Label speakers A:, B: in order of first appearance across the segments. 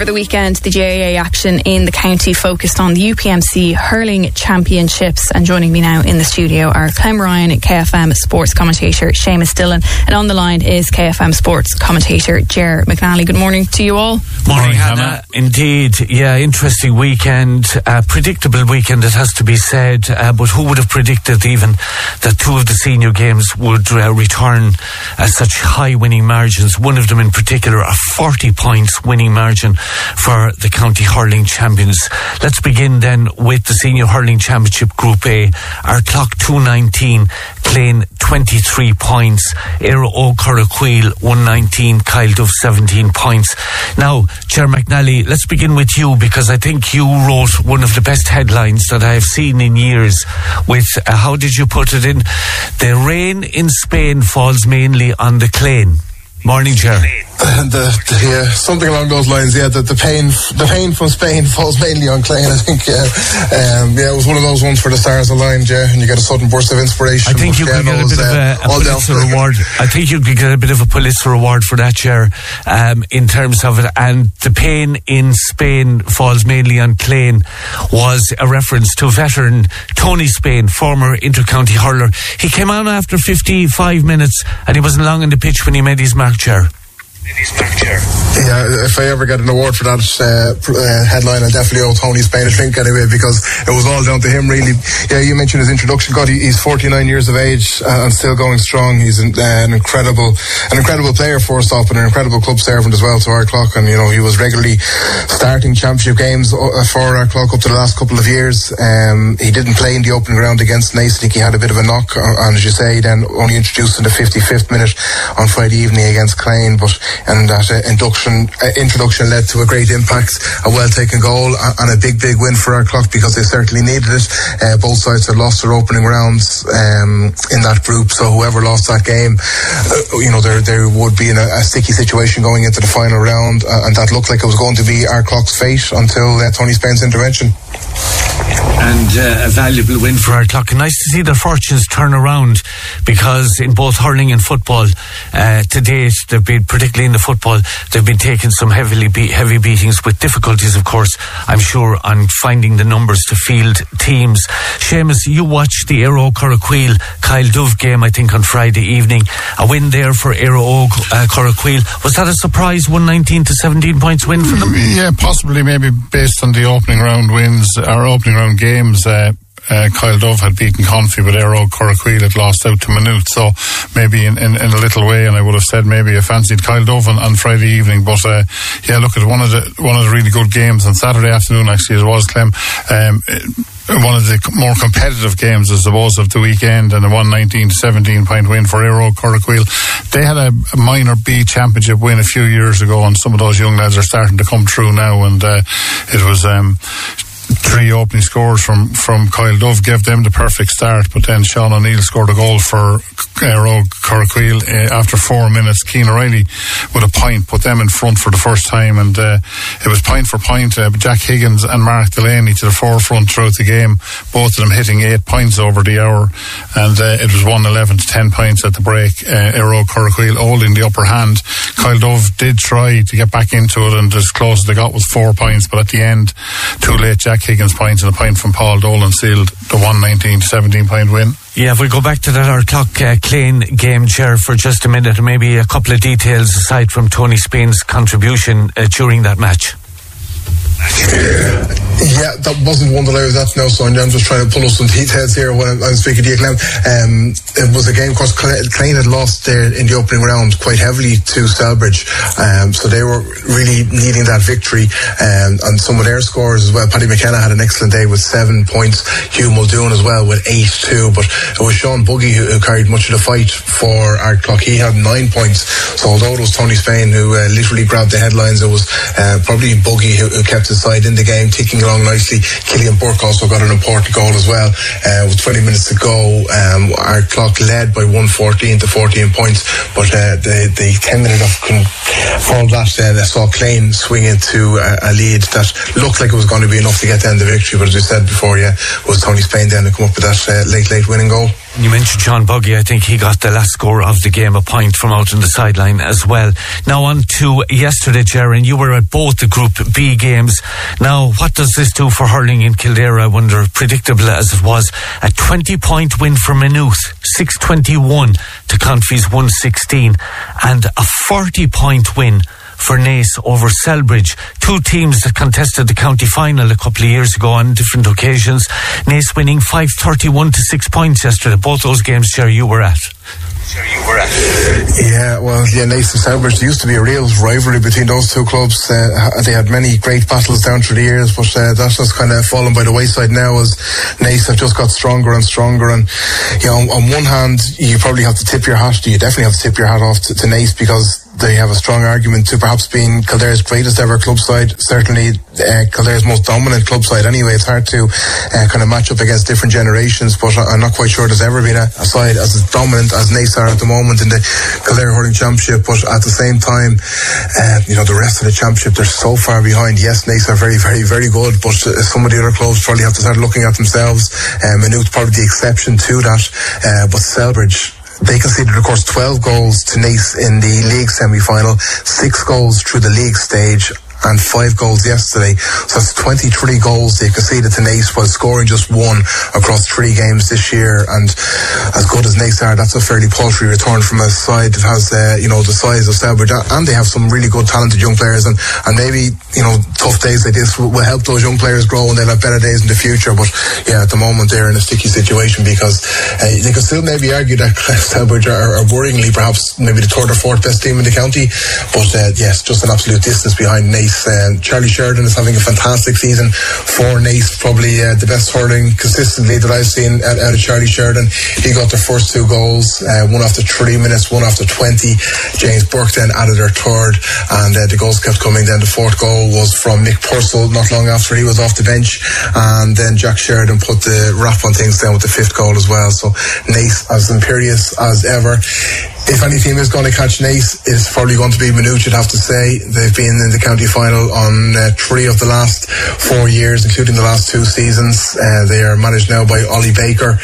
A: Over the weekend, the GAA action in the county focused on the UPMC Hurling Championships, and joining me now in the studio are Clem Ryan, KFM sports commentator Seamus Dillon, and on the line is KFM sports commentator Ger McNally. Good morning to you all.
B: Morning, Hannah. Indeed, yeah, interesting weekend, predictable weekend it has to be said, but who would have predicted even that two of the senior games would return such high winning margins, one of them in particular a 40 points winning margin for the County Hurling Champions. Let's begin then with the Senior Hurling Championship Group A. Arclock 219, Clane 23 points, Éire Óg Corraquail 119, Kyle Duff 17 points. Now, Ger McNally, let's begin with you, because I think you wrote one of the best headlines that I have seen in years with, how did you put it in? The rain in Spain falls mainly on the Clane. Morning, Ger.
C: Something along those lines. Yeah, the pain from Spain falls mainly on Clane. I think. It was one of those ones for the stars aligned. Yeah, and you get a sudden burst of inspiration.
B: I think you could get a bit of a Pulitzer award. I think you could get a bit of a Pulitzer award for that, Ger, in terms of it. And the pain in Spain falls mainly on Clane was a reference to veteran Tony Spain, former inter-county hurler. He came on after 55 minutes, and he wasn't long on the pitch when he made his mark, Ger.
C: Yeah, if I ever get an award for that headline, I'll definitely owe Tony Spain a drink anyway, because it was all down to him, really. Yeah, you mentioned his introduction. God, he's 49 years of age and still going strong. He's an incredible player, first off, and an incredible club servant as well to Arclock. And, you know, he was regularly starting championship games for Arclock up to the last couple of years. He didn't play in the opening round against Naas. I think he had a bit of a knock, and as you say, then only introduced in the 55th minute on Friday evening against Clane. And that introduction led to a great impact, a well-taken goal, and a big win for Arclock, because they certainly needed it. Both sides had lost their opening rounds in that group, so whoever lost that game, there would be in a sticky situation going into the final round, and that looked like it was going to be Arclock's fate until Tony Spain's intervention.
B: And a valuable win for Arclock. Nice to see their fortunes turn around, because in both hurling and football to date, they've been, particularly in the football, they've been taking some heavy beatings, with difficulties, of course, I'm sure, on finding the numbers to field teams. Seamus, you watched the Éire Óg Corraquail Kyle Duff game, I think, on Friday evening. A win there for Éire Óg Corraquail. Was that a surprise 119 to 17 points win for them?
D: Yeah, possibly, maybe based on the opening round wins, or opening round games. Kyle Duff had beaten Confey, but Éire Óg Corraquail had lost out to Maynooth, so maybe in a little way, and I would have said maybe I fancied Kyle Duff on Friday evening. But look at one of the really good games on Saturday afternoon, actually, it was, Clem. One of the more competitive games, I suppose, of the weekend, and a 119 to 17 point win for Éire Óg Corraquail. They had a minor B championship win a few years ago, and some of those young lads are starting to come through now, and it was three opening scores from Kyle Duff gave them the perfect start, but then Sean O'Neill scored a goal for Éire Óg Corraquail after 4 minutes. Cian O'Reilly with a point put them in front for the first time, and it was point for point. Jack Higgins and Mark Delaney to the forefront throughout the game, both of them hitting 8 points over the hour, and it was 111 to 10 points at the break. Éire Óg Corraquail holding the upper hand. Kyle Duff did try to get back into it, and as close as they got was 4 points, but at the end, too late. Jack Higgins' points and a point from Paul Dolan sealed the 119 to 17 point win.
B: Yeah, if we go back to that Arclock Clane game, Ger, for just a minute, and maybe a couple of details aside from Tony Spain's contribution during that match.
C: Yeah, that wasn't one that I was at now, so I'm just trying to pull up some details here when I'm speaking to you, Clem. It was a game, of course, Clane had lost there in the opening round quite heavily to Stalbridge, so they were really needing that victory, and some of their scores as well. Paddy McKenna had an excellent day with 7 points, Hugh Muldoon as well with 8 too, but it was Sean Buggy who carried much of the fight for Arclock. He had 9 points, so although it was Tony Spain who literally grabbed the headlines, it was probably Buggy who kept his side in the game, ticking along nicely. Killian Burke also got an important goal as well. With 20 minutes to go, Arclock led by 114 to 14 points, but the 10 minute of control that saw Clane swing into a lead that looked like it was going to be enough to get them the victory, but as we said before, it was Tony Spain then to come up with that late winning goal.
B: You mentioned Sean Buggy. I think he got the last score of the game, a point from out on the sideline as well. Now on to yesterday, Jaron. You were at both the Group B games. Now, what does this do for hurling in Kildare, I wonder, predictable as it was? A 20-point win for Maynooth, 621 to Confey's 116, and a 40-point win for Naas over Selbridge. Two teams that contested the county final a couple of years ago on different occasions. Naas winning 5-31 to 6 points yesterday. Both those games, Jerry, you were at.
C: Yeah, well, Naas and Selbridge, there used to be a real rivalry between those two clubs. They had many great battles down through the years, but that's just kind of fallen by the wayside now as Naas have just got stronger and stronger. And, on one hand, you probably have to tip your hat, you definitely have to tip your hat off to Naas, because they have a strong argument to perhaps being Kildare's greatest ever club side, certainly Kildare's most dominant club side anyway. It's hard to kind of match up against different generations, but I'm not quite sure there's ever been a side as dominant as Naas are at the moment in the Kildare Hurling Championship. But at the same time, the rest of the championship, they're so far behind. Yes, Naas are very, very, very good, but some of the other clubs probably have to start looking at themselves. Maynooth probably the exception to that, but Selbridge, they conceded, of course, 12 goals to Naas in the league semi-final, 6 goals through the league stage, and 5 goals yesterday. So that's 23 goals they conceded to Naas while scoring just 1 across 3 games this year. And as good as Naas are, that's a fairly paltry return from a side that has, the size of Selbridge. And they have some really good, talented young players. And maybe, tough days like this will help those young players grow and they'll have better days in the future. But yeah, at the moment they're in a sticky situation because they could still maybe argue that Selbridge are worryingly perhaps maybe the 3rd or 4th best team in the county. But yes, just an absolute distance behind Naas. Charlie Sheridan is having a fantastic season for Naas, probably the best hurling consistently that I've seen out of Charlie Sheridan. He got their first 2 goals, one after 3 minutes, one after 20. James Burke then added their 3rd, and the goals kept coming. Then the 4th goal was from Mick Purcell not long after he was off the bench, and then Jack Sheridan put the wrap on things down with the 5th goal as well. So Naas as imperious as ever. If any team is going to catch Naas, it's probably going to be Maynooth, you'd have to say. They've been in the county final on 3 of the last 4 years, including the last 2 seasons. They are managed now by Ollie Baker,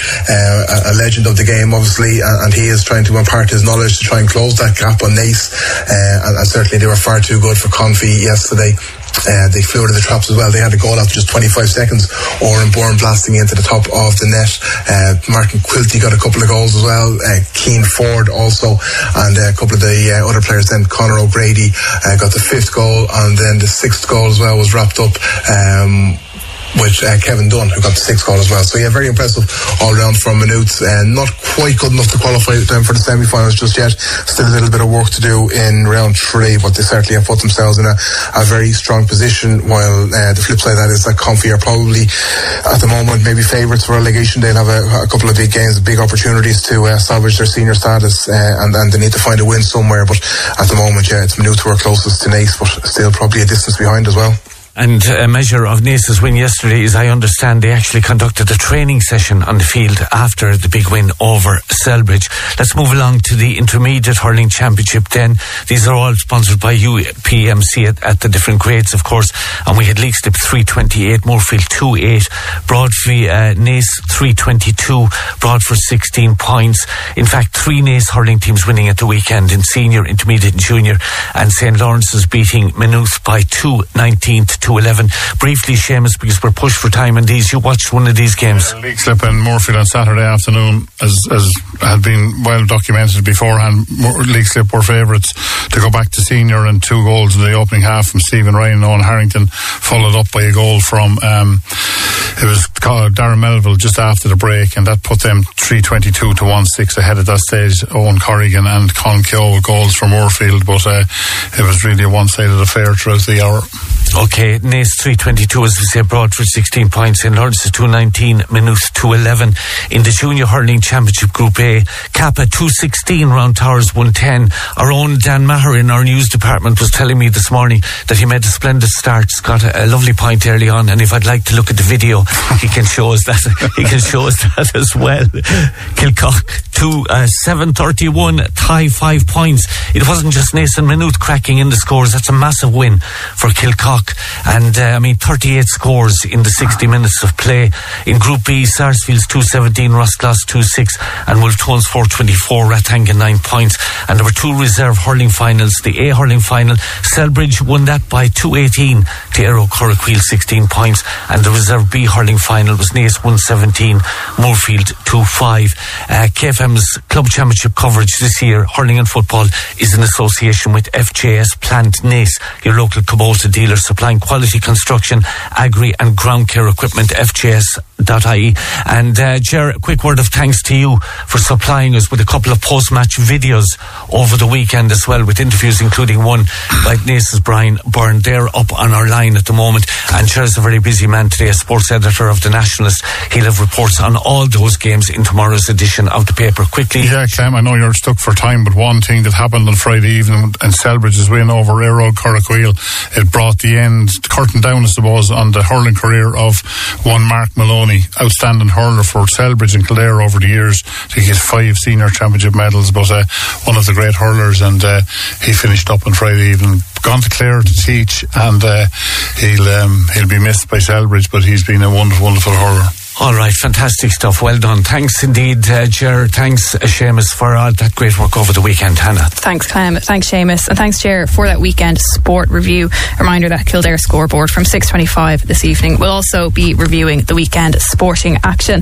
C: a legend of the game, obviously, and he is trying to impart his knowledge to try and close that gap on Naas. And certainly they were far too good for Confey yesterday. They flew out of the traps as well. They had a goal after just 25 seconds. Oren Bourne blasting into the top of the net. Martin Quilty got a couple of goals as well. Keane Ford also, and a couple of the other players then. Conor O'Grady got the 5th goal, and then the 6th goal as well was wrapped up with Kevin Dunn, who got the 6th goal as well. So yeah, very impressive all round from Maynooth. Not quite good enough to qualify them for the semi-finals just yet. Still a little bit of work to do in round 3, but they certainly have put themselves in a very strong position, while the flip side of that is that Confey are probably at the moment maybe favourites for relegation. They'll have a couple of big games, big opportunities to salvage their senior status, and they need to find a win somewhere. But at the moment, yeah, it's Maynooth who are closest to Naas, but still probably a distance behind as well.
B: And a measure of Naas's win yesterday is, I understand, they actually conducted a training session on the field after the big win over Selbridge. Let's move along to the Intermediate Hurling Championship then. These are all sponsored by UPMC at the different grades, of course. And we had Leixlip 328, Moorfield 28, Broadford, Naas 322, Broadford 16 points. In fact, 3 Naas hurling teams winning at the weekend in senior, intermediate and junior. And St. Lawrence's beating Maynooth by 2-19 to 2-11. Briefly, Seamus, because we're pushed for time on these, you watched one of these games.
D: Leixlip and Moorfield on Saturday afternoon, as had been well documented beforehand. Leixlip were favourites to go back to senior, and 2 goals in the opening half from Stephen Ryan and Owen Harrington, followed up by a goal from it was Darren Melville just after the break, and that put them 322 to 1-6 ahead at that stage. Owen Corrigan and Con Keogh goals from Moorfield, but it was really a one-sided affair throughout the hour.
B: Okay, Naas 322, as we say, Broadford 16 points, St. Lawrence 219, Maynooth 211. In the Junior Hurling Championship Group A, Kappa 216, Round Towers 110. Our own Dan Maher in our news department was telling me this morning that he made a splendid start. He's got a lovely point early on, and if I'd like to look at the video, he can show us that. He can show us that as well. Kilcock 731, tie 5 points. It wasn't just Naas and Maynooth cracking in the scores. That's a massive win for Kilcock. o'clock. And 38 scores in the 60 minutes of play. In Group B, Sarsfield's 217, Rosclass 26, and Wolftones 424, Rathangan 9 points. And there were 2 reserve hurling finals. The A hurling final, Selbridge won that by 218 to Aero Corraqueel 16 points. And the reserve B hurling final was Naas 117, Moorfield 2-5. KFM's club championship coverage this year, hurling and football, is in association with FJS Plant Naas, your local Kubota dealer supplying quality construction, agri and ground care equipment, fjs.ie. And Ger, a quick word of thanks to you for supplying us with a couple of post-match videos over the weekend as well, with interviews including one by Naas's Brian Byrne. They're up on our line at the moment, and Ger's a very busy man today as sports editor of The Nationalist. He'll have reports on all those games in tomorrow's edition of the paper. Quickly.
D: Yeah, Clem, I know you're stuck for time, but one thing that happened on Friday evening and Selbridge's win over Aero Corraqueel, it brought the curtain down, I suppose, on the hurling career of one Mark Maloney, outstanding hurler for Selbridge and Kildare over the years. I think he has 5 senior championship medals, but one of the great hurlers, and he finished up on Friday evening. Gone to Clare to teach, and he'll be missed by Selbridge, but he's been a wonderful hurler.
B: All right, fantastic stuff. Well done. Thanks indeed, Ger. Thanks, Seamus, for all that great work over the weekend. Hannah.
A: Thanks, Clem. Thanks, Seamus. And thanks, Ger, for that weekend sport review. Reminder that Kildare scoreboard from 6:25 this evening will also be reviewing the weekend sporting action.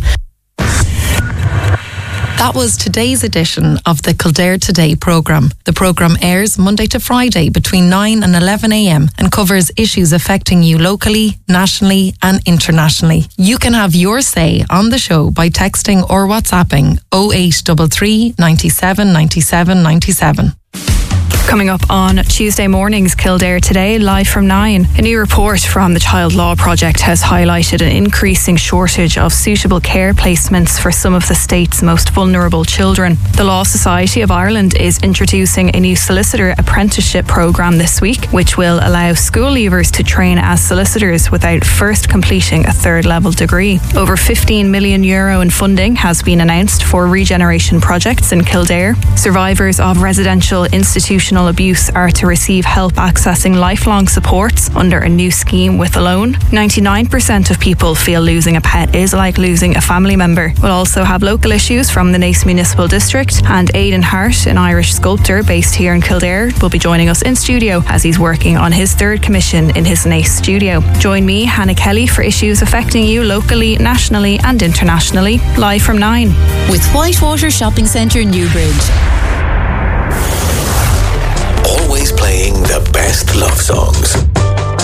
E: That was today's edition of the Kildare Today programme. The programme airs Monday to Friday between 9 and 11 a.m. and covers issues affecting you locally, nationally and internationally. You can have your say on the show by texting or WhatsApping 0833 97 97 97.
A: Coming up on Tuesday morning's Kildare Today, live from 9. A new report from the Child Law Project has highlighted an increasing shortage of suitable care placements for some of the state's most vulnerable children. The Law Society of Ireland is introducing a new solicitor apprenticeship programme this week, which will allow school leavers to train as solicitors without first completing a third-level degree. Over €15 million in funding has been announced for regeneration projects in Kildare. Survivors of residential institutional abuse are to receive help accessing lifelong supports under a new scheme with a loan. 99% of people feel losing a pet is like losing a family member. We'll also have local issues from the Naas Municipal District, and Aidan Hart, an Irish sculptor based here in Kildare, will be joining us in studio as he's working on his third commission in his Naas studio. Join me, Hannah Kelly, for issues affecting you locally, nationally and internationally, live from 9.
F: With Whitewater Shopping Centre, Newbridge.
G: Always playing the best love songs.